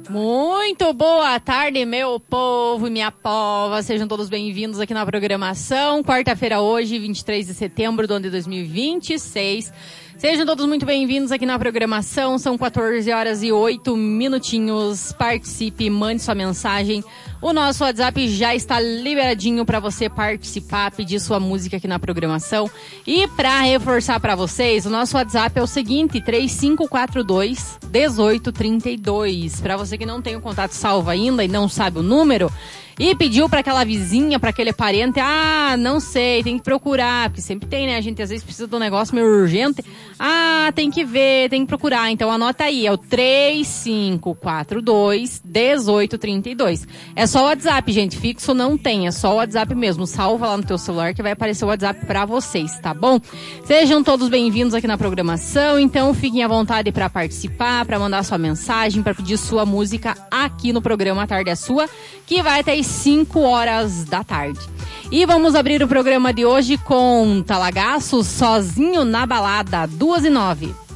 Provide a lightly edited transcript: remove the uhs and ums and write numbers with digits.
Muito boa tarde, meu povo e minha pova. Sejam todos bem-vindos aqui na programação. Quarta-feira hoje, 23 de setembro do ano de 2026. Sejam todos muito bem-vindos aqui na programação. São 14 horas e 8 minutinhos. Participe, mande sua mensagem. O nosso WhatsApp já está liberadinho para você participar, pedir sua música aqui na programação. E para reforçar para vocês, o nosso WhatsApp é o seguinte, 3542-1832. Para você que não tem o contato salvo ainda e não sabe o número, e pediu para aquela vizinha, para aquele parente, não sei, tem que procurar, porque sempre tem, né? A gente às vezes precisa de um negócio meio urgente. Tem que ver, tem que procurar. Então anota aí, é o 3542-1832. É só o WhatsApp, gente, fixo não tem, é só o WhatsApp mesmo. Salva lá no teu celular que vai aparecer o WhatsApp para vocês, tá bom? Sejam todos bem-vindos aqui na programação, então fiquem à vontade para participar, para mandar sua mensagem, para pedir sua música aqui no programa Tarde é Sua, que vai até 5 horas da tarde. E vamos abrir o programa de hoje com Talagaço, Sozinho na Balada, 2h09.